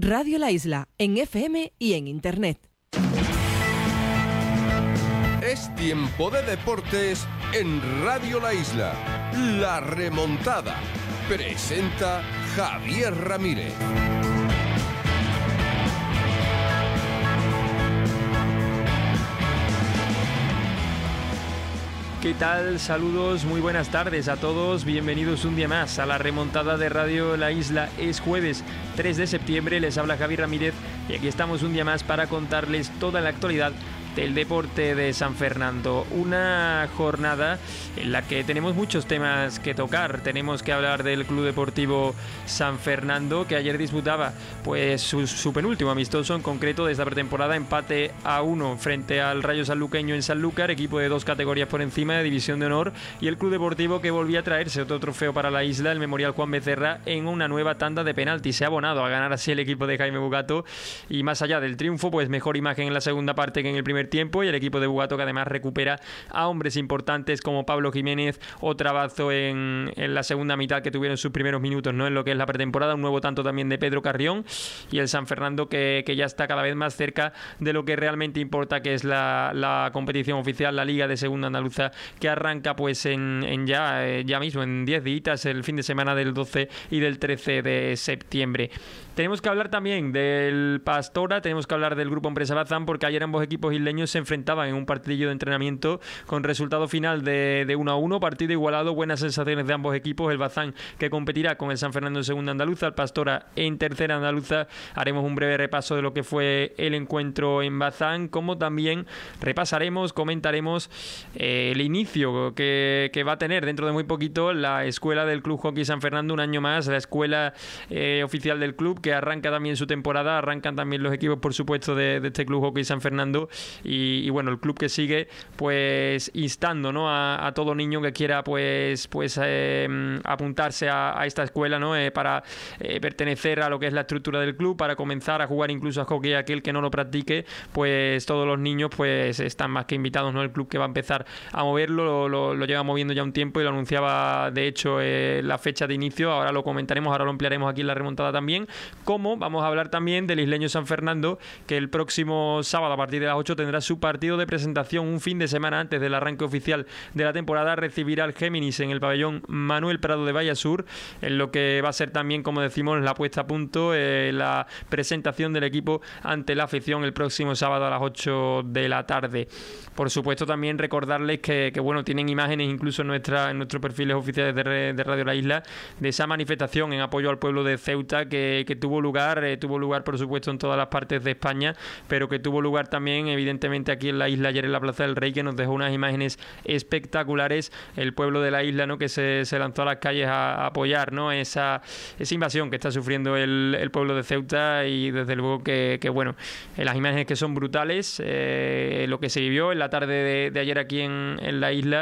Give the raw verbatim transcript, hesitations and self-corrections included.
Radio La Isla, en F M y en Internet. Es tiempo de deportes en Radio La Isla. La remontada. Presenta Javier Ramírez. ¿Qué tal? Saludos, muy buenas tardes a todos. Bienvenidos un día más a la remontada de Radio La Isla. Es jueves tres de septiembre, les habla Javier Ramírez y aquí estamos un día más para contarles toda la actualidad del deporte de San Fernando. Una jornada en la que tenemos muchos temas que tocar. Tenemos que hablar del Club Deportivo San Fernando, que ayer disputaba pues su, su penúltimo amistoso en concreto de esta pretemporada, empate a uno frente al Rayo Sanluqueño en Sanlúcar, equipo de dos categorías por encima de División de Honor, y el Club Deportivo que volvía a traerse otro trofeo para la isla, el Memorial Juan Becerra, en una nueva tanda de penaltis. Se ha abonado a ganar así el equipo de Jaime Bugato, y más allá del triunfo, pues mejor imagen en la segunda parte que en el primer tiempo, y el equipo de Bugato que además recupera a hombres importantes como Pablo Jiménez o Trabazo en, en la segunda mitad, que tuvieron sus primeros minutos, ¿no?, en lo que es la pretemporada. Un nuevo tanto también de Pedro Carrión, y el San Fernando que, que ya está cada vez más cerca de lo que realmente importa, que es la, la competición oficial, la Liga de Segunda Andaluza, que arranca pues en, en ya, eh, ya mismo en diez días, el fin de semana del doce y del trece de septiembre. Tenemos que hablar también del Pastora, tenemos que hablar del Grupo Empresa Bazán, porque ayer ambos equipos isleños se enfrentaban en un partidillo de entrenamiento con resultado final de, de uno a uno, partido igualado, buenas sensaciones de ambos equipos. El Bazán que competirá con el San Fernando en segunda andaluza, el Pastora en tercera andaluza. Haremos un breve repaso de lo que fue el encuentro en Bazán, como también repasaremos, comentaremos eh, el inicio que, que va a tener dentro de muy poquito la escuela del Club Hockey San Fernando, un año más, la escuela eh, oficial del club, que arranca también su temporada. Arrancan también los equipos, por supuesto, de, de este Club Hockey San Fernando, y, y bueno, el club que sigue pues instando, ¿no?, a, a todo niño que quiera pues pues eh, apuntarse a, a esta escuela, ¿no?, eh, para eh, pertenecer a lo que es la estructura del club, para comenzar a jugar incluso a hockey. Aquel que no lo practique, pues todos los niños pues están más que invitados, ¿no? El club que va a empezar a moverlo lo, lo, lo lleva moviendo ya un tiempo, y lo anunciaba de hecho eh, la fecha de inicio. Ahora lo comentaremos, ahora lo ampliaremos aquí en la remontada también. Como vamos a hablar también del isleño San Fernando, que el próximo sábado a partir de las ocho tendrá su partido de presentación, un fin de semana antes del arranque oficial de la temporada. Recibirá al Géminis en el pabellón Manuel Prado de Vallasur, en lo que va a ser también, como decimos, la puesta a punto, eh, la presentación del equipo ante la afición el próximo sábado a las ocho de la tarde. Por supuesto, también recordarles que, que bueno, tienen imágenes incluso en, nuestra, en nuestros perfiles oficiales de, de Radio La Isla, de esa manifestación en apoyo al pueblo de Ceuta que, que tuvo lugar, eh, tuvo lugar por supuesto en todas las partes de España, pero que tuvo lugar también evidentemente aquí en la isla ayer en la Plaza del Rey, que nos dejó unas imágenes espectaculares. El pueblo de la isla, ¿no?, que se, se lanzó a las calles a, a apoyar, ¿no?, esa, esa invasión que está sufriendo el, el pueblo de Ceuta, y desde luego que, que bueno, eh, las imágenes que son brutales, eh, lo que se vivió en la tarde de, de ayer aquí en, en la isla,